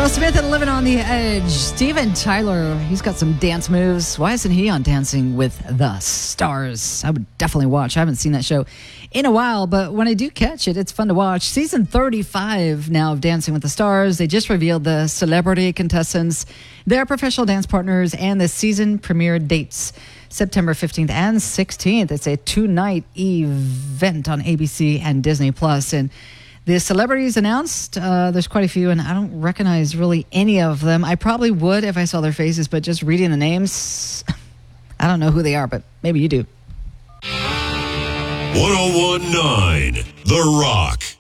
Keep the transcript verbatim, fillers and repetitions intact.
Aerosmith and Living on the Edge. Steven Tyler, he's got some dance moves. Why isn't he on Dancing with the Stars? I would definitely watch. I haven't seen that show in a while, but when I do catch it, it's fun to watch. Season thirty-five now of Dancing with the Stars. They just revealed the celebrity contestants, their professional dance partners, and the season premiere dates. September fifteenth and sixteenth. It's a two-night event on A B C and Disney Plus. And the celebrities announced, uh, there's quite a few, and I don't recognize really any of them. I probably would if I saw their faces, but just reading the names, I don't know who they are, but maybe you do. one oh one point nine The Rock.